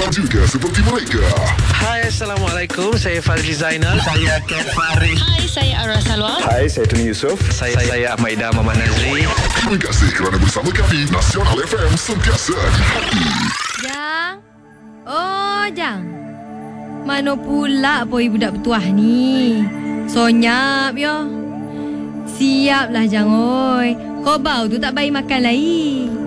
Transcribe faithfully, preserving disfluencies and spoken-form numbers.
Dengar juga seperti mereka. Hai, Assalamualaikum. Saya Fazli Zainal. Saya Kat Farid. Hai, saya Ara Salwa. Hai, saya Tony Yusof. Saya, saya Ahmad Ida Muhammad Nazri. Terima kasih kerana bersama kami. Nasional F M sentiasa di hati. Jang. Oh, Jang. Mana pula boy budak bertuah ni? Sonyap yo. Siaplah Jang oi. Kau bau tu tak baik makan lagi.